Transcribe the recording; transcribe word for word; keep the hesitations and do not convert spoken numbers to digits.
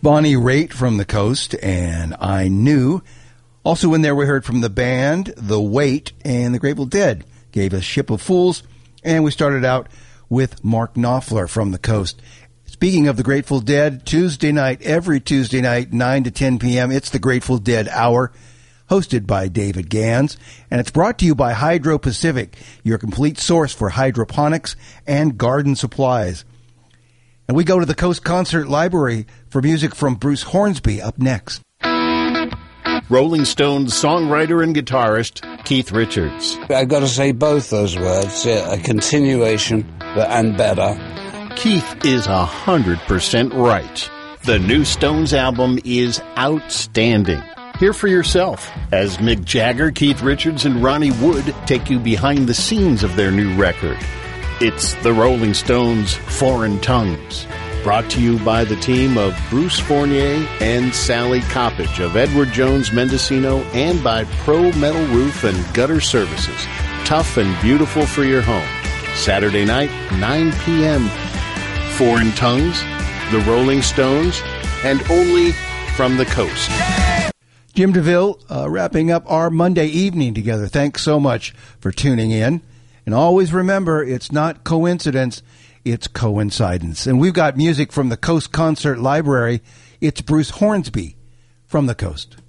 Bonnie Raitt from the Coast, and I Knew. Also in there we heard from the band, The Weight, and the Grateful Dead gave us Ship of Fools, and we started out with Mark Knopfler from the Coast. Speaking of the Grateful Dead, Tuesday night, every Tuesday night, nine to ten p.m., it's the Grateful Dead Hour, hosted by David Gans, and it's brought to you by Hydro Pacific, your complete source for hydroponics and garden supplies. And we go to the Coast Concert Library for music from Bruce Hornsby up next. Rolling Stones songwriter and guitarist Keith Richards. I've got to say both those words, a continuation and better. Keith is a hundred percent right. The new Stones album is outstanding. Hear for yourself as Mick Jagger, Keith Richards, and Ronnie Wood take you behind the scenes of their new record. It's the Rolling Stones' Foreign Tongues, brought to you by the team of Bruce Fournier and Sally Coppage of Edward Jones Mendocino, and by Pro Metal Roof and Gutter Services. Tough and beautiful for your home. Saturday night, nine p.m. Foreign Tongues, the Rolling Stones, and only from the Coast. Jim DeVille, uh, wrapping up our Monday evening together. Thanks so much for tuning in. And always remember, it's not coincidence, it's coincidence. And we've got music from the Coast Concert Library. It's Bruce Hornsby from the Coast.